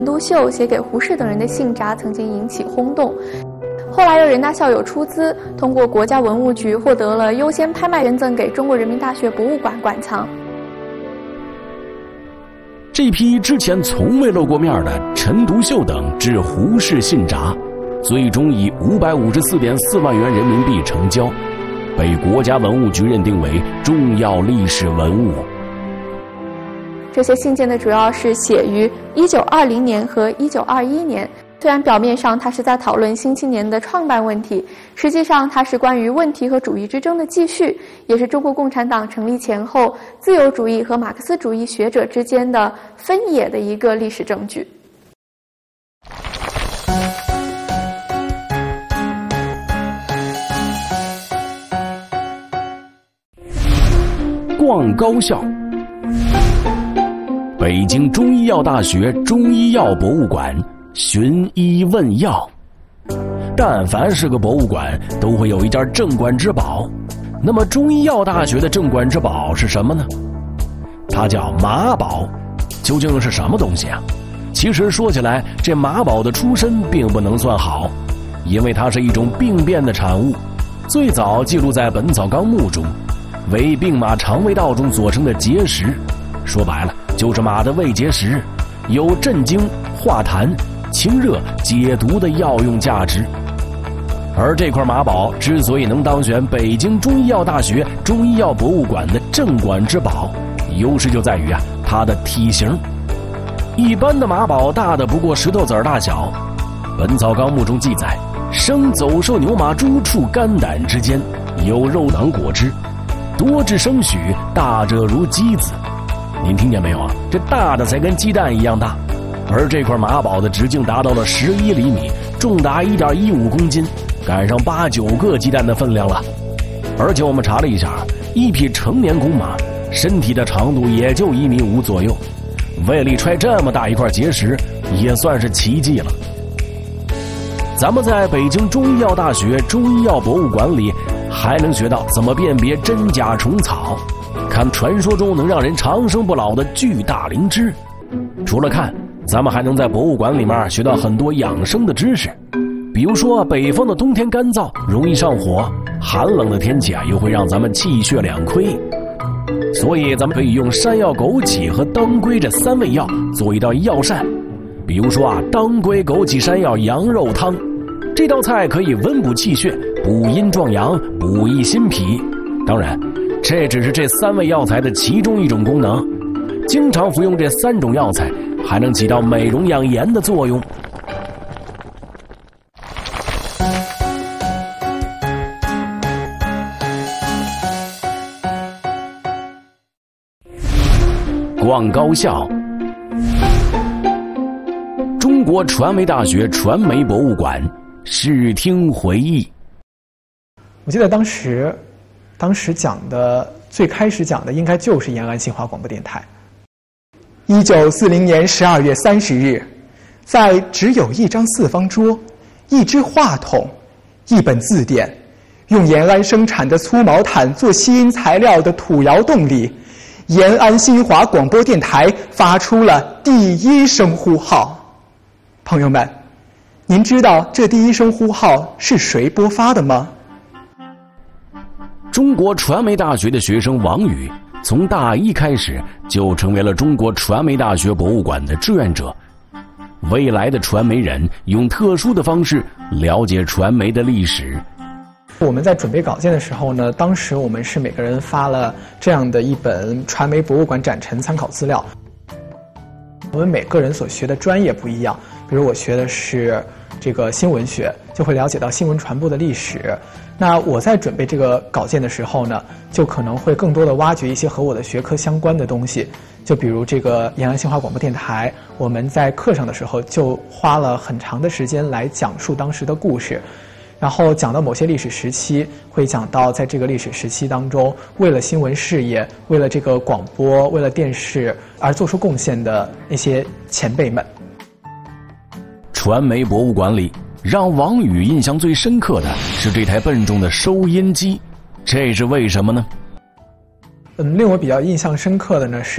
都秀写给胡适等人的信札曾经引起轰动。后来由人大校友出资，通过国家文物局获得了优先拍卖捐赠给中国人民大学博物馆馆藏。 这批之前从未露过面的陈独秀等致胡适信札，最终以554.4万元人民币成交，被国家文物局认定为重要历史文物。 这些信件呢，主要是写于1920年和1921年。虽然表面上它是在讨论《新青年》的创办问题，实际上它是关于问题和主义之争的继续，也是中国共产党成立前后自由主义和马克思主义学者之间的分野的一个历史证据。 逛高校。北京中医药大学中医药博物馆寻医问药。但凡是个博物馆，都会有一件镇馆之宝。那么中医药大学的镇馆之宝是什么呢？它叫马宝。究竟是什么东西啊？其实说起来，这马宝的出身并不能算好，因为它是一种病变的产物，最早记录在《本草纲目》中，为病马肠胃道中所生的结石。说白了，就是马的胃结石，有镇惊、化痰、清热、解毒的药用价值。而这块马宝之所以能当选北京中医药大学中医药博物馆的镇馆之宝，优势就在于它的体型。一般的马宝大的不过石头子儿大小，《本草纲目》中记载，生走兽牛马猪畜肝胆之间，有肉囊裹之，多至生许，大者如鸡子。您听见没有啊？这大的才跟鸡蛋一样大。而这块马宝的直径达到了11厘米，重达1.15公斤，赶上8、9个鸡蛋的分量了。而且我们查了一下，一匹成年公马身体的长度也就1.5米左右，胃里揣这么大一块结石，也算是奇迹了。咱们在北京中医药大学中医药博物馆里还能学到怎么辨别真假虫草，看传说中能让人长生不老的巨大灵芝。除了看，咱们还能在博物馆里面学到很多养生的知识，比如说北方的冬天干燥，容易上火，寒冷的天气又会让咱们气血两亏，所以咱们可以用山药、枸杞和当归这3味药做一道药膳。比如说当归、枸杞、山药羊肉汤，这道菜可以温补气血，补阴壮阳，补益心脾。当然，这只是这3味药材的其中一种功能，经常服用这3种药材还能起到美容养颜的作用。逛高校。中国传媒大学传媒博物馆视听回忆。 我记得当时最开始讲的应该就是延安新华广播电台。1940年12月30日，在只有一张4方桌、一只话筒、一本字典，用延安生产的粗毛毯做吸音材料的土窑洞里，延安新华广播电台发出了第1声呼号。朋友们，您知道这第1声呼号是谁播发的吗？ 中国传媒大学的学生王宇从大1开始就成为了中国传媒大学博物馆的志愿者。未来的传媒人用特殊的方式了解传媒的历史。 我们在准备稿件的时候呢，当时我们是每个人发了这样的一本传媒博物馆展陈参考资料。我们每个人所学的专业不一样，比如我学的是这个新闻学，就会了解到新闻传播的历史。那我在准备这个稿件的时候呢，就可能会更多的挖掘一些和我的学科相关的东西。就比如这个延安新华广播电台，我们在课上的时候就花了很长的时间来讲述当时的故事，然后讲到某些历史时期，会讲到在这个历史时期当中，为了新闻事业，为了这个广播，为了电视而做出贡献的那些前辈们。 传媒博物馆里，让王宇印象最深刻的是这台笨重的收音机，这是为什么呢？ 令我比较印象深刻的呢是